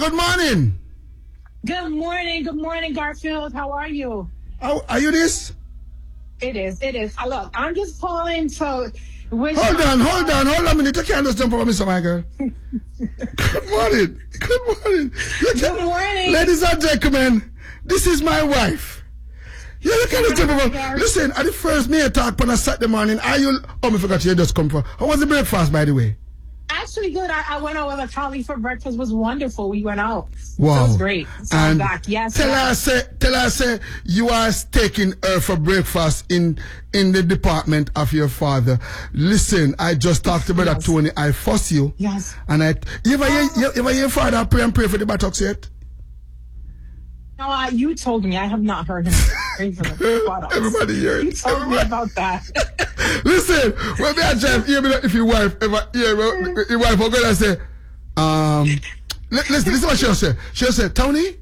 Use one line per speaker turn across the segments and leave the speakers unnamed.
good morning.
Good morning, Garfield. How are you?
How are you this?
It is. Look, I'm just calling to wish...
Hold on a minute. You can't just jump over me, so my girl. Good morning.
Good morning.
Ladies and gentlemen, this is my wife. You can't just jump over. Listen, at the first me talk on a Saturday morning, I forgot you just come for. How was the breakfast, by the way?
Actually good. I went out with a colleague for breakfast. It was wonderful. We went out.
Wow.
So it was great. So I'm back. Yes.
Tell her you are taking her for breakfast in the department of your father. Listen, I just talked to Brother Tony. I fuss you.
Yes.
And you ever hear your father pray for the buttocks yet?
No, you told me. I have not heard him pray for the buttocks.
Everybody here.
You told me about that.
Listen, when me and Jeff hear me if your wife ever hear your wife will go and say, listen, this is what she'll say. She'll say, Tony.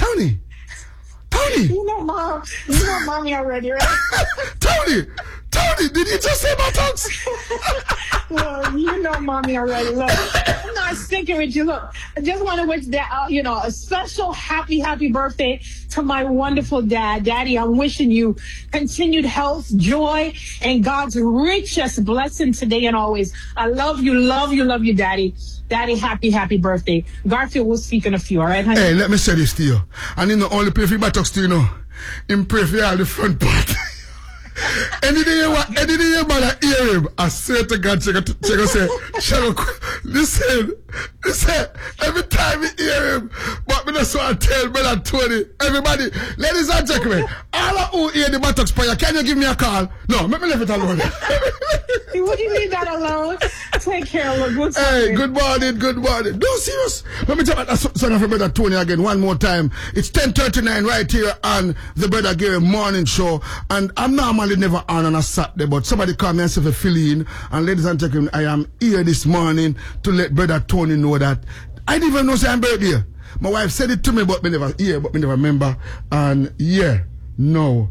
You know mommy already, right?
Tony, did you just say buttocks?
Well, you know mommy already. Look, I'm not sticking with you. Look, I just want to wish that, a special happy birthday to my wonderful dad. Daddy, I'm wishing you continued health, joy, and God's richest blessing today and always. I love you, Daddy. Daddy, happy birthday. Garfield will speak in a few, all right, honey?
Hey, let me say this to you. And you know, only pray for your buttocks to you know. Him pray for all the front part. Anything you mother hear him, I swear to God, she gonna say, shut up. Listen, every time you hear him, but me just want to tell Brother Tony, everybody, ladies and gentlemen, all of who hear the buttocks prayer, can you give me a call? No, let me leave it alone.
Would you leave that alone? Take care, look.
Hey, good morning. No, serious. Let me tell you about that song of Brother Tony again one more time. It's 10:39 right here on the Brother Gary Morning Show. And I'm normally never on a Saturday, but somebody called me and said, fill in. And ladies and gentlemen, I am here this morning to let Brother Tony know that I didn't even know say I'm birthday. My wife said it to me, but me never remember. And yeah, no.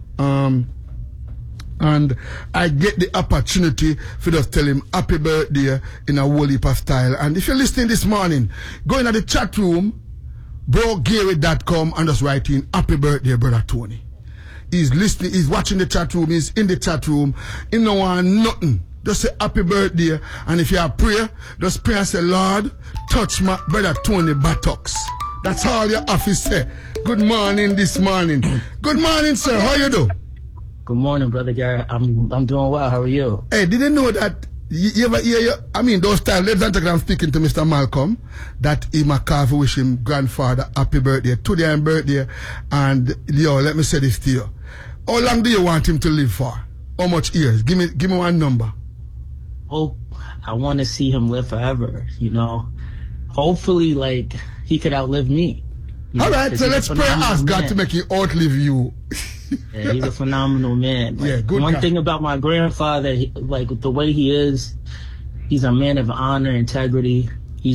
And I get the opportunity for just tell him happy birthday in a whole heap of style. And if you're listening this morning, go into the chat room, brogary.com, and just write in happy birthday, Brother Tony. He's listening, he's watching the chat room, he's in the chat room. He don't want nothing. Just say happy birthday. And if you have prayer, just pray and say, Lord, touch my Brother Tony buttocks. That's all your office say. Good morning this morning. Good morning, sir. How you do?
Good morning, Brother Gary. I'm doing well. How are you?
Hey, did you know that you ever hear those times, ladies and gentlemen, I'm speaking to Mr. Malcolm, that he McCarthy wish him grandfather happy birthday, today and birthday. And let me say this to you. How long do you want him to live for? How much years? Give me one number.
Oh, I want to see him live forever, Hopefully, he could outlive me.
All right, so let's pray ask God to make him outlive you.
Yeah, he's a phenomenal man.
Yeah, good
One
guy.
thing about my grandfather, the way he is, he's a man of honor, integrity. I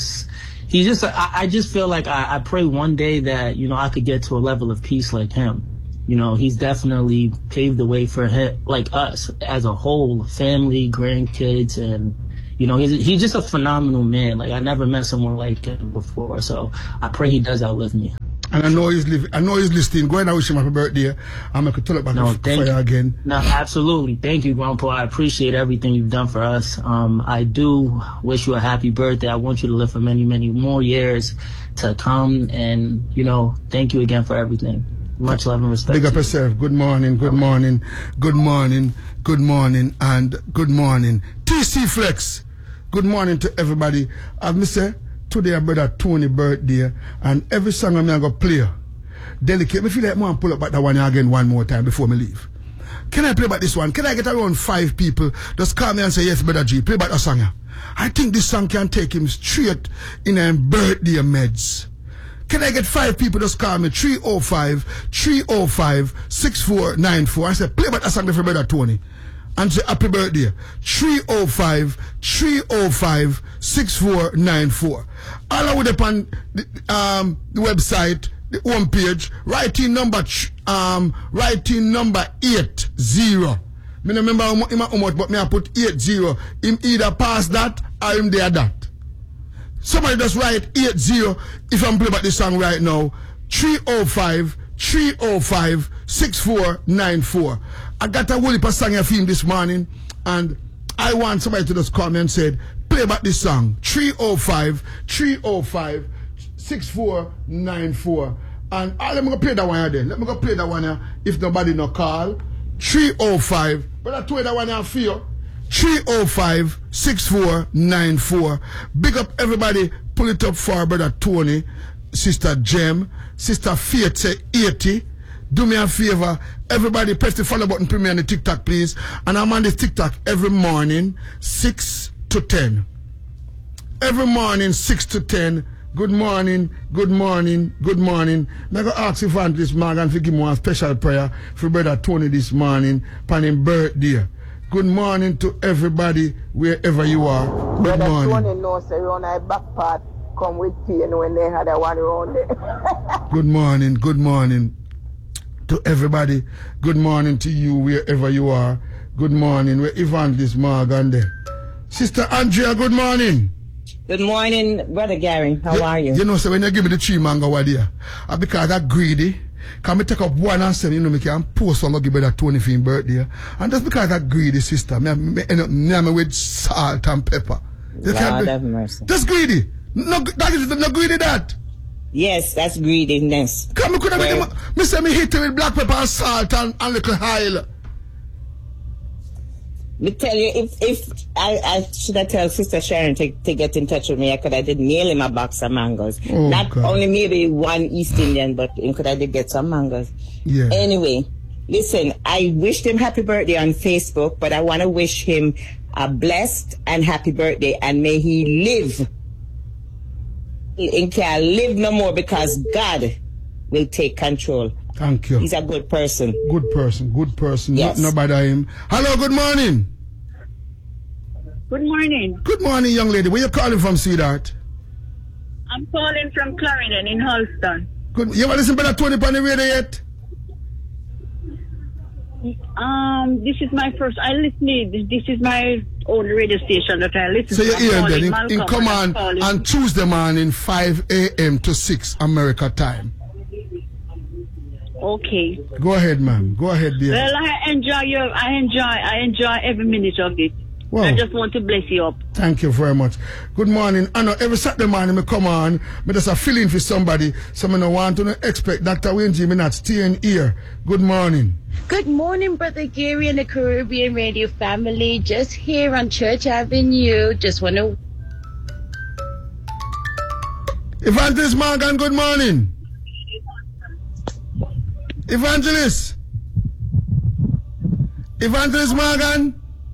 just feel like I pray one day that, I could get to a level of peace like him. He's definitely paved the way for him, like us as a whole, family, grandkids, and he's just a phenomenal man. I never met someone like him before, so I pray he does outlive me.
And I know he's listening. Go ahead and wish him happy birthday. I'm going to tell it back for you again.
No, absolutely. Thank you, Grandpa. I appreciate everything you've done for us. I do wish you a happy birthday. I want you to live for many, many more years to come. And, thank you again for everything. Much love and respect.
Big up yourself. Good morning, and good morning. TC Flex. Good morning to everybody. As me say, today Brother Tony birthday, and every song I'm going to play, delicate. Me feel like I want to pull up back that one again one more time before me leave. Can I play back this one? Can I get around 5 people? Just call me and say, yes, Brother G, play back the song. I think this song can take him straight in a birthday meds. Can I get 5 people? Just call me 305-6494. I say, play back the song for Brother Tony. And say happy birthday. 305-6494. All over upon the website, the home page, writing number 80. Me no remember how much, but me I put 80. Him either pass that or him there that. Somebody just write 80 if I'm playing about this song right now. 305-6494. I got a whole heap of song I film this morning, and I want somebody to just call me and said, play about this song. 305-6494. And let me go play that one then. Let me go play that one here if nobody no call. 305. But I told you that one here for you. 305-6494. Big up everybody. Pull it up for Brother Tony, Sister Jem, Sister Faith say 80. Do me a favor. Everybody press the follow button, put me on the TikTok, please. And I'm on this TikTok every morning, 6 to 10. Every morning, 6 to 10. Good morning, good morning, good morning. I'm going to ask Evangelist Morgan to give me a special prayer for Brother Tony this morning for his birthday. Good morning to everybody, wherever you are. Good morning.
Brother Tony knows that on my back part come with pain when they had a one around there.
Good morning, good morning to everybody. Good morning to you, wherever you are. Good morning, where Evangelist Morgan there. Sister Andrea, good morning.
Good morning, Brother Gary. How are you?
You know, so when you give me the 3 mango what there, because I'm greedy, can me take up one and say, you know, me can post on give Brother Tony for his birthday. And that's because I'm greedy, sister. Me with salt and pepper.
Lord have mercy.
That's greedy. No, that is not greedy, that.
Yes, that's greediness.
Come, me could have me say me hit it with black pepper and salt and little oil.
Me tell you, if I should have tell Sister Sharon to get in touch with me, I could have did mail him a box of mangoes.
Oh,
not
God.
only maybe one East Indian, but he could have did get some mangoes.
Yeah.
Anyway, listen, I wished him happy birthday on Facebook, but I want to wish him a blessed and happy birthday, and may he live. He can live no more because God will take control.
Thank you.
He's a good person.
Good person, good person.
Yes.
No bother him. Hello, good morning.
Good morning.
Good morning, young lady. Where you calling from, sweetheart?
I'm calling from Clarendon in Holston.
Good. You ever listen to Brother Tony on the radio yet?
This is my first. I listened. This is my own radio station that I listen
So
to.
you're here
calling
then
Malcolm,
in command
and I'm calling-
on Tuesday morning, 5 a.m. to 6 America time.
Okay.
Go ahead, ma'am. Go ahead, dear.
Well, I enjoy every minute of it.
Wow.
I just want to bless you up.
Thank you very much. Good morning. I know every Saturday morning I come on, I just a feeling for somebody, so I don't want to expect Dr. Wayne G. Me not staying here. Good morning.
Good morning, Brother Gary and the Caribbean Radio family. Just here on Church Avenue. Just want to...
Evangelist Morgan, good morning. Evangelist Morgan.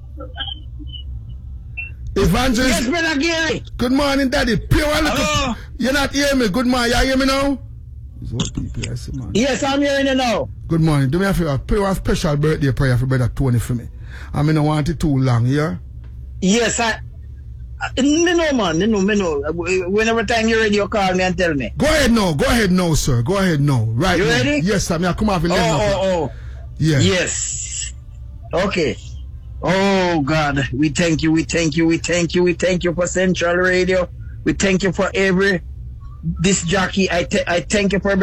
Evangelist.
Yes, Brother Gary.
Good morning, Daddy. Pure
Hello.
You're not hearing me. Good morning. You hear me now?
Yes, I'm hearing you now.
Good morning. Do me a favor. Pray a special birthday prayer for Brother Tony for me. I mean, I want it too long, yeah?
Yes, me know, man. Me know. Whenever time you're ready, you call me and tell me.
Go ahead now, sir. Go ahead now. Right.
You
now.
ready?
Yes, sir. I come off 11 o'clock.
Oh.
Yeah.
Yes. Okay. Oh, God. We thank you for Central Radio. We thank you for every disc jockey. I thank you for